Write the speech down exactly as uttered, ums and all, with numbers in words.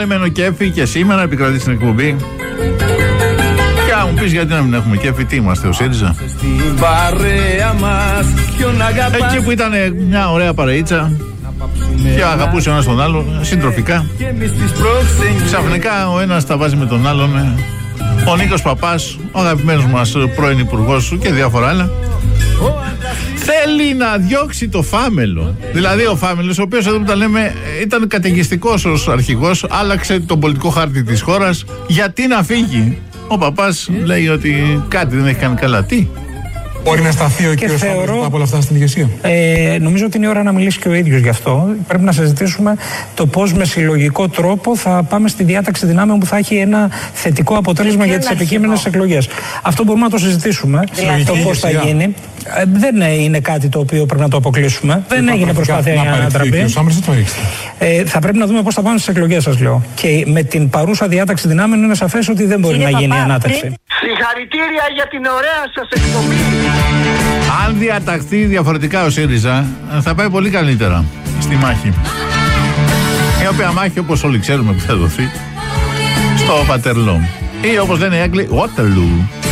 Καλεμένο κέφι και σήμερα επικρατεί στην εκπομπή. Και αν μου πεις γιατί να μην έχουμε κέφι, τι είμαστε, ο ΣΥΡΙΖΑ. Εκεί που ήταν μια ωραία παρεΐτσα και αγαπούσε ο ένας τον άλλον συντροφικά, ξαφνικά ο ένας τα βάζει με τον άλλον. Ο Νίκος Παπάς, ο αγαπημένος μας πρώην υπουργός και διάφορα άλλα, θέλει να διώξει το Φάμελο. Δηλαδή ο Φάμελος, ο οποίος εδώ που τα λέμε ήταν καταιγιστικός ως αρχηγός, άλλαξε τον πολιτικό χάρτη της χώρας. Γιατί να φύγει? Ο Παπάς λέει ότι κάτι δεν έχει κάνει καλά. Τι? Μπορεί να σταθεί ο κύριος Φάμελος από όλα αυτά στην ηγεσία. Ε, νομίζω ότι είναι η ώρα να μιλήσει και ο ίδιος γι' αυτό. Πρέπει να συζητήσουμε το πώς με συλλογικό τρόπο θα πάμε στη διάταξη δυνάμεων που θα έχει ένα θετικό αποτέλεσμα για τις επικείμενες εκλογές. Αυτό μπορούμε να το συζητήσουμε. Δηλαδή, το πώς θα γίνει. Ε, δεν είναι κάτι το οποίο πρέπει να το αποκλείσουμε. Δεν έγινε προσπάθεια για να ανατραπεί. Ε, θα πρέπει να δούμε πώς θα πάμε στις εκλογές, σας λέω. Και με την παρούσα διάταξη δυνάμεων είναι σαφές ότι δεν μπορεί να γίνει η ανάταξη. Συγχαρητήρια για την ωραία σας εκπομπή. Αν διαταχθεί διαφορετικά ο ΣΥΡΙΖΑ, θα πάει πολύ καλύτερα στη μάχη. Η οποία μάχη, όπως όλοι ξέρουμε, που θα δοθεί στο Waterloo. Ή όπως λένε οι Άγγλοι, Waterloo.